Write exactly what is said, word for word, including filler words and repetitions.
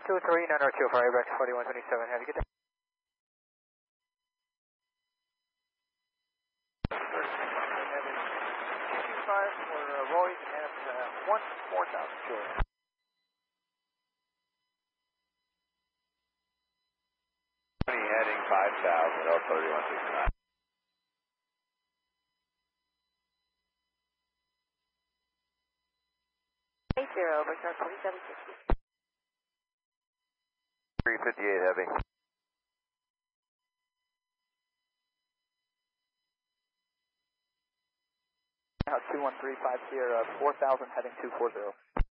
two three nine two for Apex forty-one twenty-seven, have a good day. five for uh, Roy and uh, one four thousand short. Heading five thousand, oh thirty-one sixty-nine. eight zero, Brixton twenty-seven sixty. three fifty-eight heavy. Now two one three five Sierra, four thousand heading two four zero.